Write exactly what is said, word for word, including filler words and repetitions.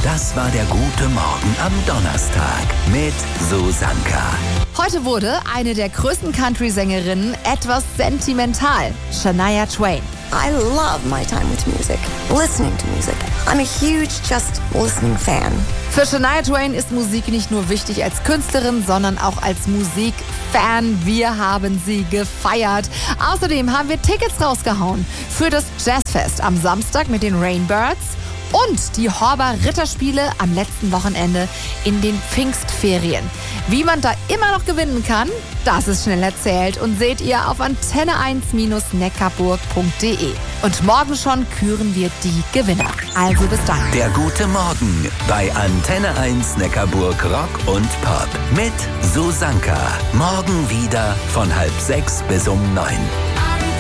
Das war der gute Morgen am Donnerstag mit Susanka. Heute wurde eine der größten Country-Sängerinnen etwas sentimental. Shania Twain. I love my time with music, listening to music. I'm a huge just listening fan. Für Shania Twain ist Musik nicht nur wichtig als Künstlerin, sondern auch als Musikfan. Wir haben sie gefeiert. Außerdem haben wir Tickets rausgehauen für das Jazzfest am Samstag mit den Rainbirds und die Horber Ritterspiele am letzten Wochenende in den Pfingstferien. Wie man da immer noch gewinnen kann, das ist schnell erzählt und seht ihr auf antenne eins neckarburg punkt de. Und morgen schon küren wir die Gewinner. Also bis dann. Der gute Morgen bei Antenne eins Neckarburg Rock und Pop mit Susanka. Morgen wieder von halb sechs bis um neun.